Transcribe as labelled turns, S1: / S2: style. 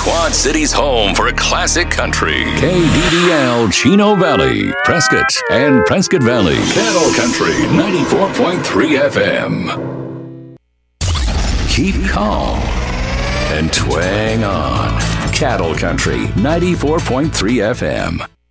S1: Quad City's home for classic country. KDDL Chino Valley, Prescott, and Prescott Valley. Cattle Country 94.3 FM. Keep calm and twang on. Cattle Country 94.3 FM.